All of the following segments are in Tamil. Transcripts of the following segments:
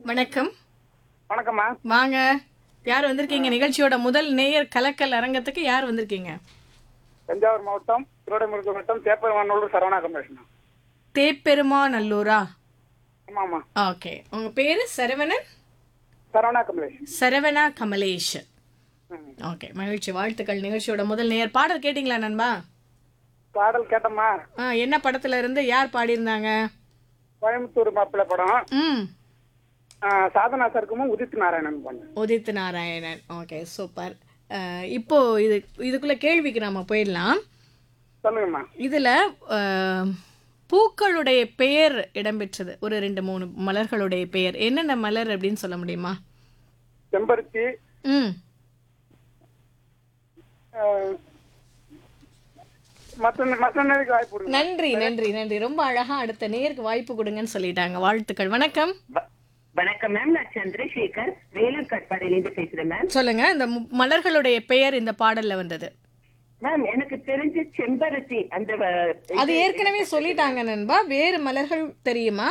வணக்கம். வணக்கம்மா. வாங்க. யார் வந்திருக்கீங்க? நிகழ்ச்சியோட முதல் நேயர் கலக்கல் அரங்கத்துக்கு யார் வந்திருக்கீங்க? தஞ்சாவூர் மாவட்டம் திருவண்ணாமலை வட்டம் தேப்பரமானூர் சரவணா கமலேஷன். தேப்பெருமாநல்லூரா? ஆமாம்மா, ஓகே. உங்க பேரு சரவணன்? சரவணா கமலேஷன். சரவணா கமலேஷ். ம். ஓகே, மகிழ்ச்சி. வாழ்த்துக்கள். நிகழ்ச்சியோட முதல் நேயர். பாடல் கேட்டிங்களா நண்பா? பாடல் கேட்டம்மா. என்ன படத்துல இருந்து யார் பாடியிருந்தாங்க? கோயம்புத்தூர் மாப்பிள்ளை படம். ம் சாதனா சர்க்கமும் உதித் நாராயணன் பண்ண. உதித் நாராயணன். Okay, super. இப்போ இதுக்குள்ள கேள்விக்கு நாம போயிடலாம். சொல்லுங்கம்மா. இதுல பூக்களுடைய பெயர் இடம்பெற்றது. ஒரு 2-3 மலர்களுடைய பெயர் என்னென்ன மலர் அப்படின்னு சொல்ல முடியுமா? செம்பருத்தி. ம் மற்ற நேருக்கு வாய்ப்பு கொடுங்க. நன்றி நன்றி நன்றி. ரொம்ப அழகா அடுத்த நேருக்கு வாய்ப்பு கொடுங்கன்னு சொல்லிட்டாங்க. வாழ்த்துக்கள். வணக்கம். வணக்கம் மேம், நான் சந்திரசேகர் வேலூர் கட்பாடியிலிருந்து பேசுறேன் மேம். சொல்லுங்க. இந்த மலர்களுடைய பெயர் இந்த பாடல்ல வந்தது. மேம் எனக்கு தெரிஞ்ச செம்பருத்தி அந்த அது ஏற்கனவே சொல்லிட்டாங்க நண்பா. வேறு மலர்கள் தெரியுமா?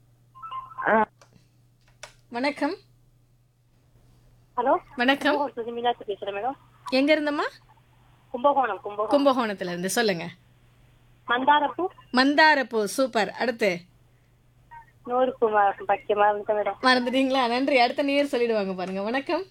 வணக்கம். ஹலோ, வணக்கம். மீனாட்சி பேசுறேன் மேடம். எங்க இருந்தம்மா? கும்பகோணம். கும்பகோணத்துல இருந்து. சொல்லுங்க. மந்தாரப்பூ. மந்தாரப்பூ. சூப்பர். அடுத்து? நூறுப்பூ பக்கியமா இருந்துச்சு மேடம். மறந்துட்டீங்களா? நன்றி. அடுத்த நேர் சொல்லிடுவாங்க பாருங்க. வணக்கம்.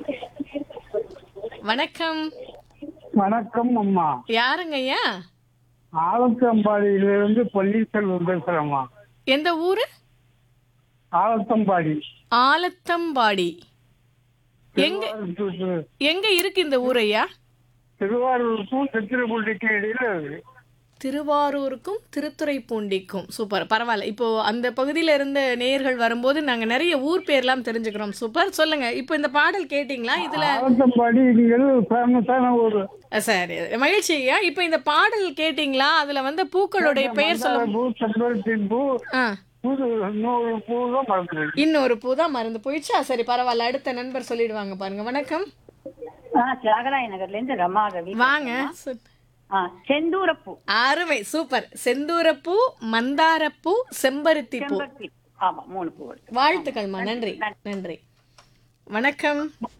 வணக்கம். வணக்கம் அம்மா. யாருங்க ஐயா? ஆலத்தம்பாடியிலிருந்து பன்னீர்செல்வம் பேசுறேம்மா. எந்த ஊரு? ஆலத்தம்பாடி. ஆலத்தம்பாடி. எங்க எங்க இருக்கு இந்த ஊர் ஐயா? திருவாரூருக்கும் திருத்துறைப்பூண்டிக்கும் இடையில இருக்கு. திருவாரூருக்கும் திருத்துறைப்பூண்டிக்கும். சூப்பர். பரவாயில்ல. இப்போ அந்த பகுதியில இருந்த நேயர்கள் வரும்போது நாங்க நிறைய ஊர் பேர்லாம் தெரிஞ்சுக்கிறோம். சூப்பர். சொல்லுங்க. இப்போ இந்த பாடல் கேட்டீங்களா? இதுல ஆலத்தம்பாடி ஃபேமஸான ஒரு சரி, மகிழ்ச்சி ஐயா. இப்போ இந்த பாடல் கேட்டீங்களா? அதுல வந்து பூக்களுடைய பெயர் சொல்ல. பூ, செம்பருத்தி பூ, இன்னொரு பூ தான் மறந்து. இன்னொரு பூ தான் மறந்து போயிடுச்சா? சரி, பரவாயில்ல. அடுத்த நண்பர் சொல்லிடுவாங்க பாருங்க. வணக்கம். தியாகராய நகர்ல இருந்து ரமா ரவி. வாங்க. செந்தூரப்பூ. அருமை. சூப்பர். செந்தூரப்பூ, மந்தாரப்பூ, செம்பருத்தி பூ. ஆமா, 3 பூ. வாழ்த்துக்கள்மா. நன்றி நன்றி. வணக்கம்.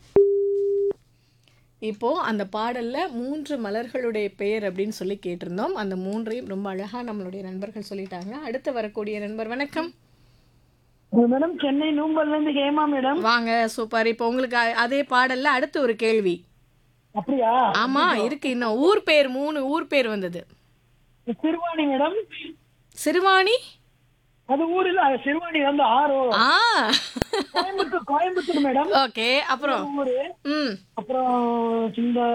இப்போ அந்த பாடல்ல 3 மலர்களுடைய பெயர் அப்படின்னு சொல்லி கேட்டிருந்தோம். அந்த 3ஐயும் ரொம்ப அழகா நம்மளுடைய நண்பர்கள் சொல்லிட்டாங்க. அடுத்து வரக்கூடிய நண்பர். வணக்கம் மேடம். சென்னை நூம்பல்ல இருந்து ஹேமா மேடம். வாங்க. சூப்பர். இப்போ உங்களுக்கு அதே பாடல்ல அடுத்து ஒரு கேள்வி. அப்படியா? ஆமா, இருக்கு. இன்னும் ஊர் பேர் 3 ஊர் பேர் வந்தது. சிறுவாணி மேடம். சிறுவாணி? அது ஊர் இல்ல, சிறுவாணி வந்து ஆரோ. கோயம்புத்தூர் மேடம். ஓகே. அப்புறம் ஊரு. அப்புறம் இந்த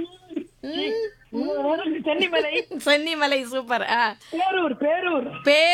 சென்னிமலை. சென்னிமலை. சூப்பர். பேரூர். பேர்